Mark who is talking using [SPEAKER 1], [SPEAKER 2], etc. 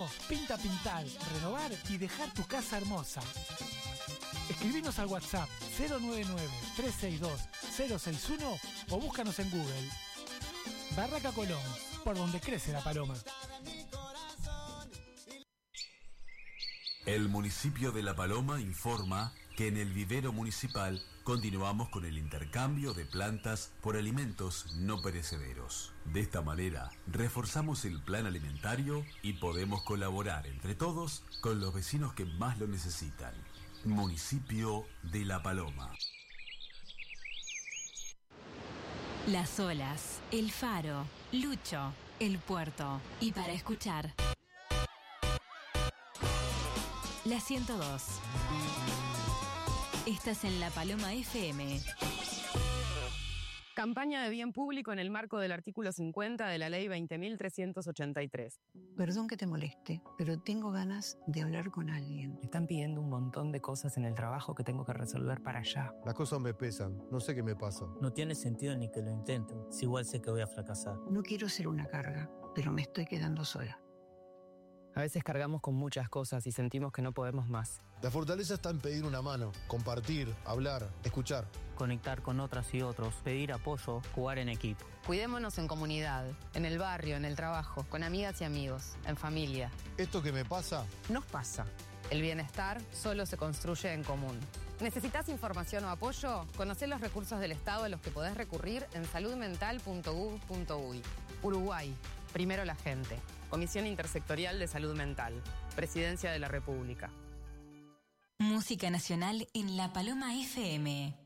[SPEAKER 1] Pinta, pintar, renovar y dejar tu casa hermosa. Escribinos al WhatsApp 099-362-061 o búscanos en Google. Barraca Colón, por donde crece la paloma.
[SPEAKER 2] El municipio de La Paloma informa que en el vivero municipal continuamos con el intercambio de plantas por alimentos no perecederos. De esta manera, reforzamos el plan alimentario y podemos colaborar entre todos con los vecinos que más lo necesitan. Municipio de La Paloma.
[SPEAKER 3] Las olas, el faro, Lucho, el puerto. Y para escuchar, la 102. Estás en La Paloma FM.
[SPEAKER 4] Campaña de bien público en el marco del artículo 50 de la Ley 20.383.
[SPEAKER 5] Perdón que te moleste, pero tengo ganas de hablar con alguien.
[SPEAKER 4] Me están pidiendo un montón de cosas en el trabajo que tengo que resolver para allá.
[SPEAKER 6] Las cosas me pesan, no sé qué me pasa.
[SPEAKER 7] No tiene sentido ni que lo intenten, si igual sé que voy a fracasar.
[SPEAKER 5] No quiero ser una carga, pero me estoy quedando sola.
[SPEAKER 4] A veces cargamos con muchas cosas y sentimos que no podemos más.
[SPEAKER 6] La fortaleza está en pedir una mano, compartir, hablar, escuchar.
[SPEAKER 7] Conectar con otras y otros, pedir apoyo, jugar en equipo.
[SPEAKER 8] Cuidémonos en comunidad, en el barrio, en el trabajo, con amigas y amigos, en familia.
[SPEAKER 6] Esto que me pasa,
[SPEAKER 4] Nos pasa.
[SPEAKER 8] El bienestar solo se construye en común. ¿Necesitas información o apoyo? Conocé los recursos del Estado a los que podés recurrir en saludmental.gov.uy. Uruguay, primero la gente.
[SPEAKER 4] Comisión Intersectorial de Salud Mental. Presidencia de la República.
[SPEAKER 3] Música nacional en La Paloma FM.